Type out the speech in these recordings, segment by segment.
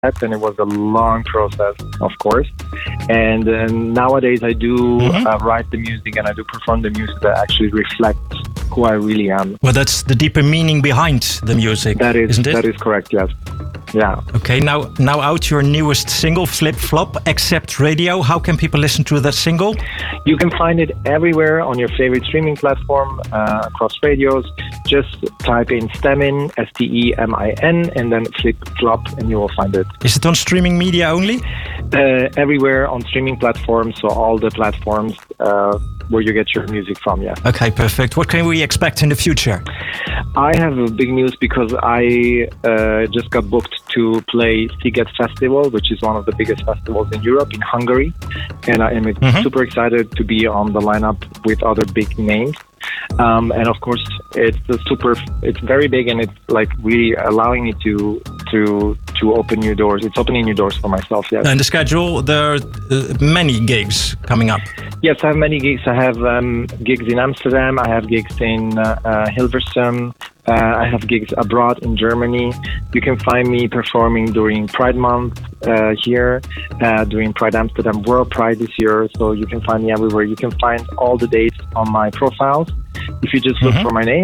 that, and it was a long process, of course. And nowadays I do write the music and I do perform the music that actually reflects who I really am. Well, that's the deeper meaning behind the music, isn't it? That is correct, yes. Yeah. Okay, now out your newest single, Flip Flop, Accept Radio. How can people listen to that single? You can find it everywhere on your favorite streaming platform, across radios. Just type in Stemin, Stemin, and then Flip Flop, and you will find it. Is it on streaming media only? Everywhere on streaming platforms, so all the platforms where you get your music from, yeah. Okay, perfect. What can we expect in the future? I have a big news because I just got booked to play Sziget Festival, which is one of the biggest festivals in Europe, in Hungary. And I am super excited to be on the lineup with other big names. And of course, it's very big, and it's like really allowing me to open new doors. It's opening new doors for myself, yes. And the schedule, there are many gigs coming up. Yes, I have many gigs. I have gigs in Amsterdam. I have gigs in Hilversum. I have gigs abroad in Germany. You can find me performing during Pride Month here, during Pride Amsterdam, World Pride this year. So you can find me everywhere. You can find all the dates on my profiles if you just look for my name.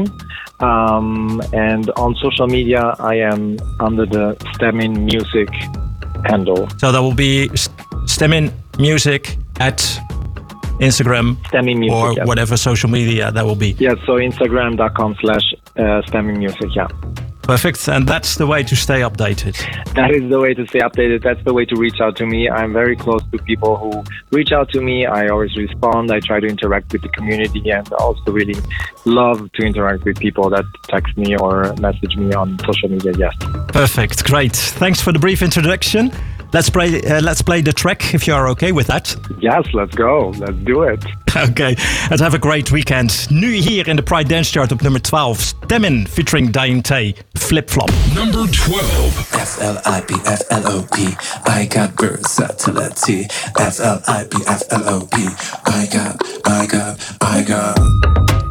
And on social media, I am under the Stemin Music handle. So that will be Stemin Music at Instagram, Stemin Music, or yes. whatever social media that will be. Yeah, so Instagram.com/Stemin Music, yeah. Perfect, and that's the way to stay updated. That is the way to stay updated. That's the way to reach out to me. I'm very close to people who reach out to me. I always respond. I try to interact with the community, and also really love to interact with people that text me or message me on social media, yes. Perfect, great. Thanks for the brief introduction. Let's play the track, if you are okay with that. Yes, let's go. Let's do it. Okay, and have a great weekend. Nu hier in de Pride Dance Chart op nummer 12. Stemin featuring Diane Tay, Flip Flop. Number 12. Flip, flop. I got versatility. Flip, flop. I got.